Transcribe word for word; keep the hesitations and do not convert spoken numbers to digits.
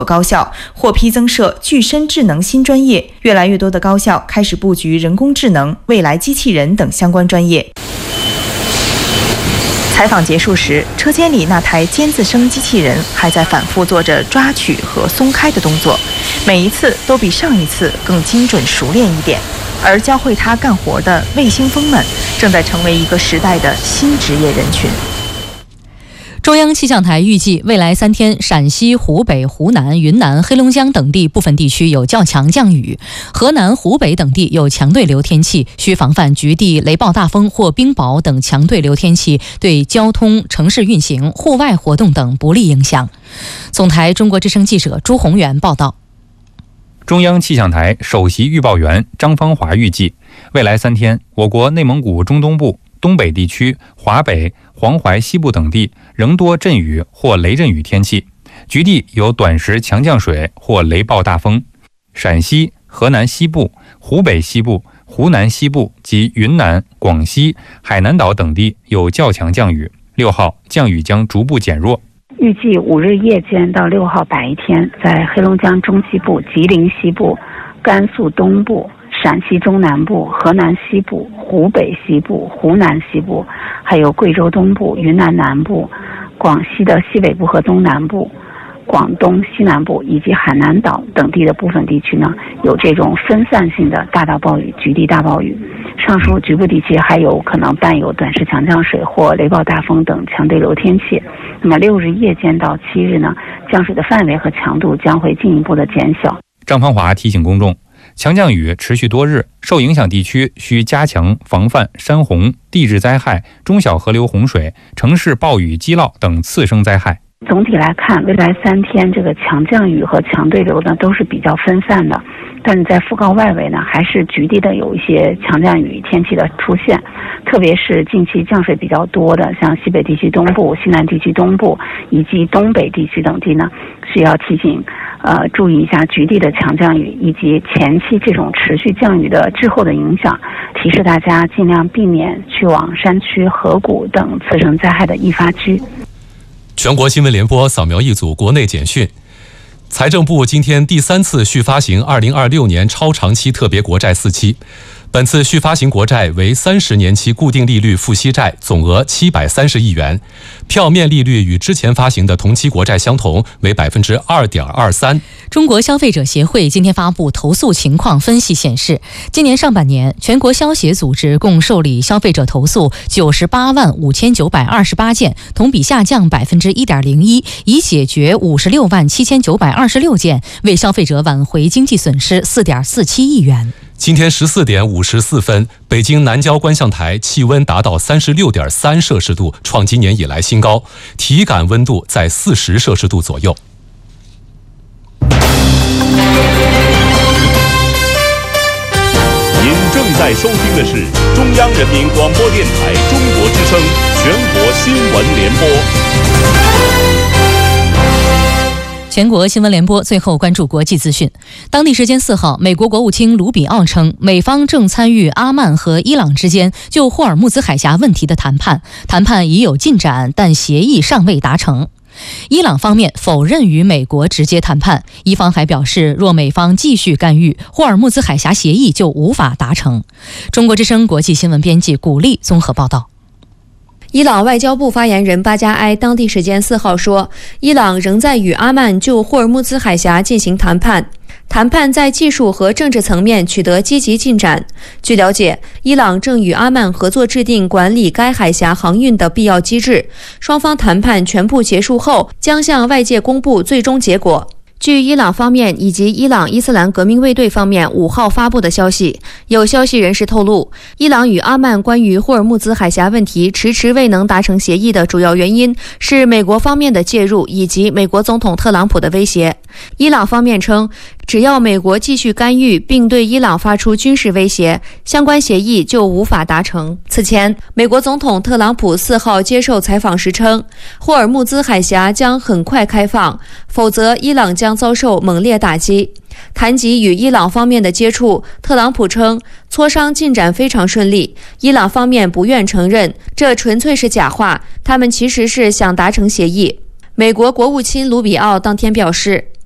高校获批增设具身智能新专业，越来越多的高校开始布局人工智能、未来机器人等相关专业。采访结束时，车间里那台尖字声机器人还在反复做着抓取和松开的动作，每一次都比上一次更精准熟练一点。而教会它干活的卫星蜂们，正在成为一个时代的新职业人群。 中央气象台预计，未来三天，陕西、湖北、湖南、云南、黑龙江等地部分地区有较强降雨，河南、湖北等地有强对流天气，需防范局地雷暴大风或冰雹等强对流天气对交通、城市运行、户外活动等不利影响。总台中国之声记者朱宏元报道。 中央气象台首席预报员张芳华预计，未来三天，我国内蒙古中东部、东北地区、华北、黄淮西部等地仍多阵雨或雷阵雨天气，局地有短时强降水或雷暴大风。陕西、河南西部、湖北西部、湖南西部及云南、广西、海南岛等地有较强降雨。六号降雨将逐步减弱。 预计五日夜间到六号白天，在黑龙江中西部、吉林西部、甘肃东部、陕西中南部、河南西部、湖北西部、湖南西部，还有贵州东部、云南南部、广西的西北部和东南部、广东西南部以及海南岛等地的部分地区呢，有这种分散性的大到暴雨、局地大暴雨。上述局部地区还有可能伴有短时强降水或雷暴大风等强对流天气。那么六日夜间到七日呢，降水的范围和强度将会进一步的减小。 张芳华提醒公众，强降雨持续多日，受影响地区需加强防范山洪、地质灾害、中小河流洪水、城市暴雨积涝等次生灾害。 总体来看，未来三天这个强降雨和强对流呢都是比较分散的，但是在副告外围呢，还是局地的有一些强降雨天气的出现，特别是近期降水比较多的，像西北地区东部、西南地区东部以及东北地区等地呢，需要提醒呃注意一下局地的强降雨以及前期这种持续降雨的滞后的影响，提示大家尽量避免去往山区、河谷等次生灾害的易发区。 全国新闻联播扫描一组国内简讯。财政部今天第三次续发行二零二六年超长期特别国债四期，本次续发行国债为三十年期固定利率付息债，总额七百三十亿元，票面利率与之前发行的同期国债相同，为百分之二点二三。 中国消费者协会今天发布投诉情况分析显示，今年上半年全国消协组织共受理消费者投诉九十八万五千九百二十八件，同比下降百分之一点零一，已解决五十六万七千九百二十六件，为消费者挽回经济损失四点四七亿元。 今天十四点五十四分，北京南郊观象台气温达到三十六点三摄氏度，创今年以来新高，体感温度在四十摄氏度左右。 您正在收听的是中央人民广播电台中国之声全国新闻联播。 全国新闻联播最后关注国际资讯。当地时间四号，美国国务卿卢比奥称，美方正参与阿曼和伊朗之间就霍尔木兹海峡问题的谈判，谈判已有进展，但协议尚未达成。伊朗方面否认与美国直接谈判，伊方还表示，若美方继续干预，霍尔木兹海峡协议就无法达成。中国之声国际新闻编辑古丽综合报道。 伊朗外交部发言人巴加埃当地时间四号说，伊朗仍在与阿曼就霍尔木兹海峡进行谈判，谈判在技术和政治层面取得积极进展。据了解，伊朗正与阿曼合作制定管理该海峡航运的必要机制，双方谈判全部结束后将向外界公布最终结果。据伊朗方面以及伊朗伊斯兰革命卫队方面五号发布的消息，有消息人士透露，伊朗与阿曼关于霍尔木兹海峡问题迟迟未能达成协议的主要原因是美国方面的介入以及美国总统特朗普的威胁。伊朗方面称，只要美国继续干预并对伊朗发出军事威胁，相关协议就无法达成。此前，美国总统特朗普四号接受采访时称，霍尔木兹海峡将很快开放，否则伊朗将遭受猛烈打击。谈及与伊朗方面的接触，特朗普称磋商进展非常顺利，伊朗方面不愿承认，这纯粹是假话，他们其实是想达成协议。美国国务卿卢比奥当天表示，